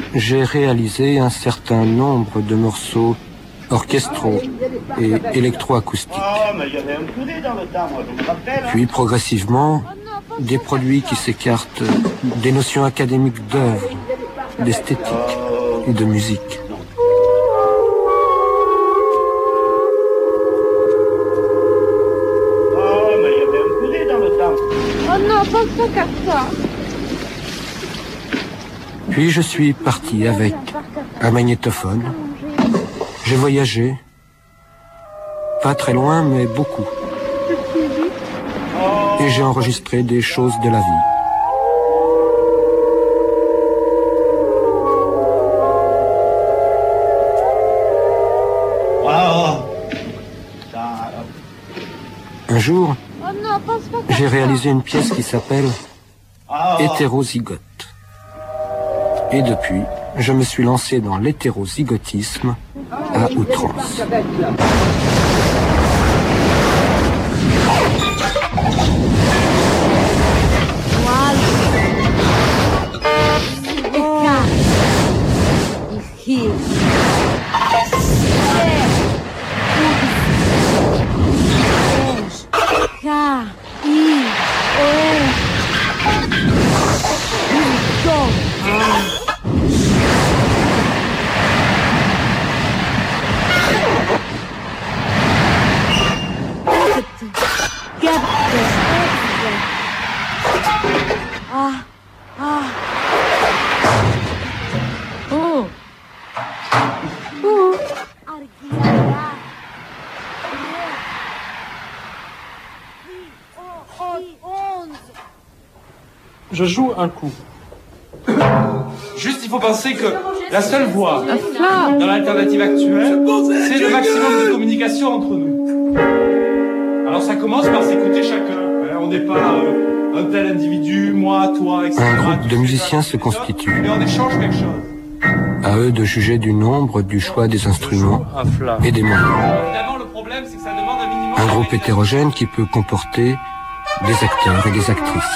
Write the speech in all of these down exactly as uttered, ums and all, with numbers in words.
j'ai réalisé un certain nombre de morceaux orchestraux et électroacoustiques. Puis progressivement, des produits qui s'écartent des notions académiques d'œuvre, d'esthétique et de musique. Oh non, pas trop comme ça. Puis je suis parti avec un magnétophone. J'ai voyagé, pas très loin, mais beaucoup. Et j'ai enregistré des choses de la vie. Un jour, j'ai réalisé une pièce qui s'appelle Hétérozygote. Et depuis, je me suis lancé dans l'hétérozygotisme à outrance. Je joue un coup. Juste, il faut penser que la seule voie dans l'alternative actuelle, c'est le maximum de communication entre nous. Alors ça commence par s'écouter chacun. On n'est pas euh, un tel individu, moi, toi, et cetera. Un groupe de musiciens se constitue. Mais on échange quelque chose. À eux de juger du nombre, du choix des instruments et des moyens. Évidemment, le problème, c'est que ça demande un minimum. Un groupe hétérogène qui peut comporter des acteurs et des actrices.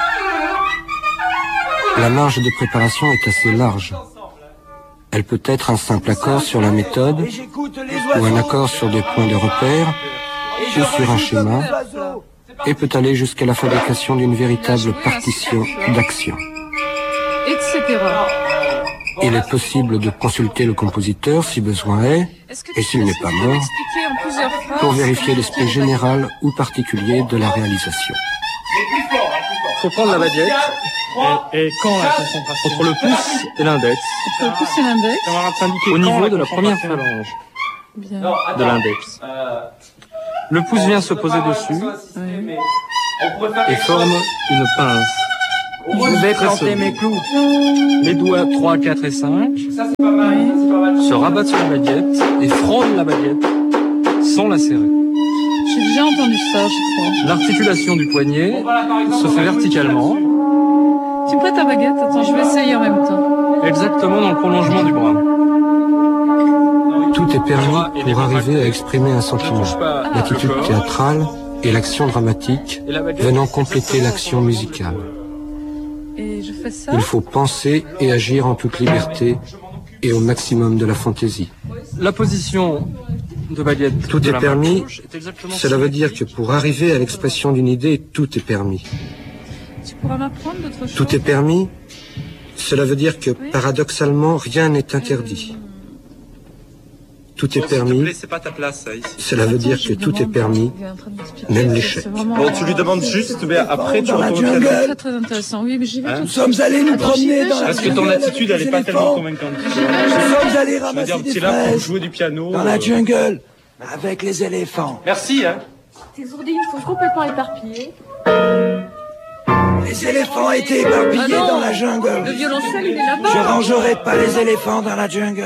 La marge de préparation est assez large. Elle peut être un simple accord sur la méthode, ou un accord sur des points de repère, ou sur un schéma, et peut aller jusqu'à la fabrication d'une véritable partition d'action. et cetera. Il est possible de consulter le compositeur si besoin est, et s'il n'est pas mort, pour vérifier l'aspect général ou particulier de la réalisation. Il faut prendre la baguette. Et, et quand la concentration? Entre le pouce et l'index. Entre le pouce et l'index. Au niveau de la première phalange. Bien. De l'index. Le pouce vient se poser dessus. Oui. Et forme une pince. Je vais planter mes clous. Les doigts trois, quatre et cinq se rabattent sur la baguette et frôlent la baguette sans la serrer. J'ai déjà entendu ça, je crois. L'articulation du poignet se fait verticalement. Tu prêtes ta baguette? Attends, je vais essayer en même temps. Exactement dans le prolongement du bras. Tout est permis pour arriver à exprimer un sentiment. L'attitude théâtrale et l'action dramatique venant compléter l'action musicale. Et je fais ça? Il faut penser et agir en toute liberté et au maximum de la fantaisie. La position de baguette. Tout est permis, est cela veut dire que pour arriver à l'expression d'une idée, tout est permis. Tu pourras m'apprendre d'autres choses? Tout est permis, cela veut dire que paradoxalement, rien n'est interdit. Tout est permis, cela veut dire que tout est permis, même l'échec. Bon, tu lui demandes juste, mais après tu retournes au piano. Très très intéressant, oui, mais j'y vais tout de suite. Nous sommes allés nous promener dans la Parce que ton attitude, elle est pas tellement convaincante. Nous sommes allés ramasser des t'es là pour fraises jouer du piano. dans la jungle avec les éléphants. Merci, hein. Tes sourdines sont complètement éparpillées. Les éléphants étaient éparpillés Ah non, dans la jungle. le violoncelle, il est là-bas. Je rangerai pas les éléphants dans la jungle.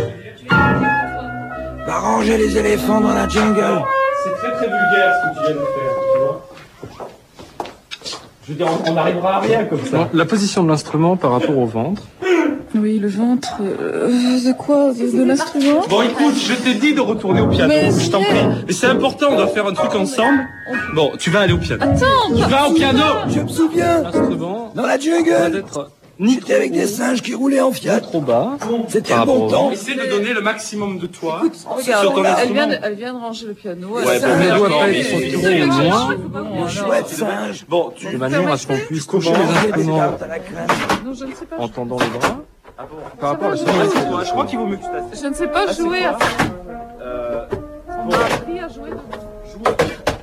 Va ranger les éléphants dans la jungle. C'est très très vulgaire ce que tu viens de faire, tu vois. Je veux dire, on n'arrivera à rien comme ça. La position de l'instrument par rapport au ventre. Oui, le ventre. Euh, de quoi? De, de l'instrument? Bon, écoute, je t'ai dit de retourner au piano, Mais je t'en prie. Mais c'est important, on doit faire un truc ensemble. Bon, tu vas aller au piano. Attends, Tu vas au piano. Je me souviens, L'instrument dans la doit jungle. être ni C'était avec des singes qui roulaient en Fiat. trop bas. C'était par un bon rapport au temps. Essaie de donner le maximum de toi Regarde, sur ton elle instrument. vient, de, elle vient de ranger le piano. Ouais, elle- bon, Mais d'accord, doit pas mais- être mais- sauterelle au moins, Le chouette singe. Bon, tu... de manière à ce qu'on puisse toucher Comment les instruments à la crème. Non, je ne sais pas. en tendant les bras. Par rapport à la Ça sonnerie. va, Je crois qu'il vaut mieux que tu t'assieds. Je ne sais pas jouer à ça. Euh, On m'a appris à jouer dedans.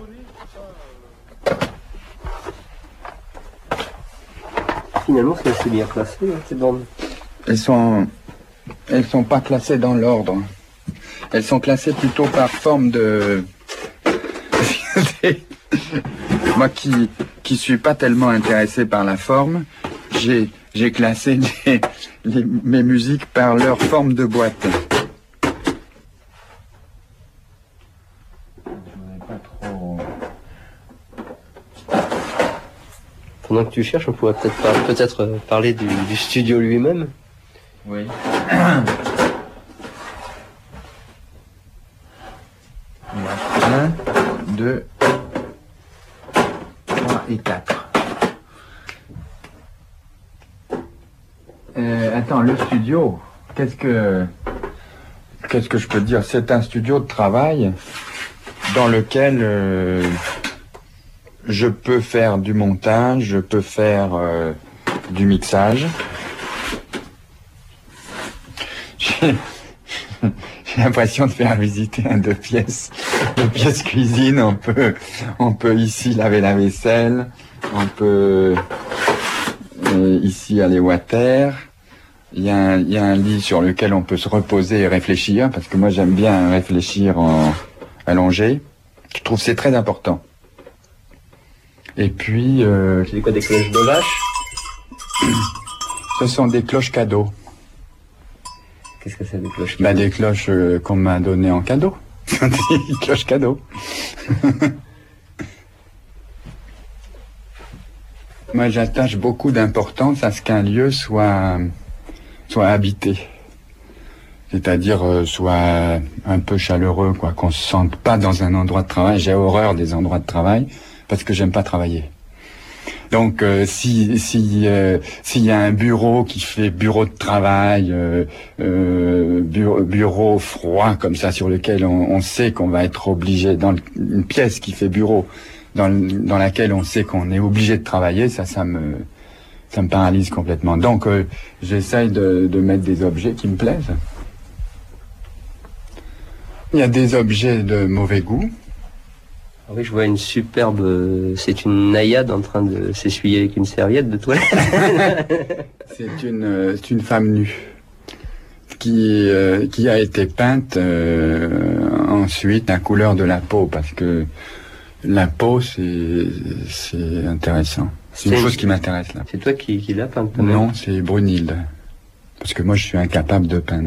Finalement, c'est assez bien classé, hein, ces bandes. Elles sont, elles sont pas classées dans l'ordre. Elles sont classées plutôt par forme de. Moi qui qui suis pas tellement intéressé par la forme, j'ai j'ai classé les, les- mes musiques par leur forme de boîte. Pas trop. Pendant que tu cherches, on pourrait peut-être par- peut-être euh, parler du, du studio lui-même. Oui. Un, deux, trois et quatre. Euh, attends, le studio, qu'est-ce que qu'est-ce que je peux dire? C'est un studio de travail dans lequel euh, je peux faire du montage, je peux faire euh, du mixage. J'ai j'ai l'impression de faire visiter un deux pièces, deux pièces cuisine. On peut, on peut ici laver la vaisselle, on peut euh, ici aller water. Il y a un, il y a un lit sur lequel on peut se reposer et réfléchir, parce que moi j'aime bien réfléchir en allongé. Je trouve que c'est très important. Et puis, euh, C'est quoi, des cloches de vache? ce sont des cloches cadeaux. Qu'est-ce que c'est, des cloches? Bah, des cloches euh, qu'on m'a données en cadeau. Des cloches cadeaux. Moi, j'attache beaucoup d'importance à ce qu'un lieu soit, soit habité. C'est-à-dire euh, soit un peu chaleureux, quoi, qu'on se sente pas dans un endroit de travail. J'ai horreur des endroits de travail parce que j'aime pas travailler. Donc, euh, si si euh, s'il y a un bureau qui fait bureau de travail, euh, euh, bureau, bureau froid comme ça sur lequel on, on sait qu'on va être obligé, dans le- une pièce qui fait bureau, dans, le- dans laquelle on sait qu'on est obligé de travailler, ça, ça me ça me paralyse complètement. Donc, euh, j'essaye de, de mettre des objets qui me plaisent. Il y a des objets de mauvais goût. Ah oui, je vois une superbe... euh, C'est une naïade en train de s'essuyer avec une serviette de toilette. C'est une, euh, c'est une femme nue qui, euh, qui a été peinte euh, ensuite à couleur de la peau, parce que la peau, c'est, c'est intéressant. C'est une C'est- chose qui m'intéresse là. C'est toi qui, qui l'as peinte, quand même. Non, c'est Brunhilde. Parce que moi, je suis incapable de peindre.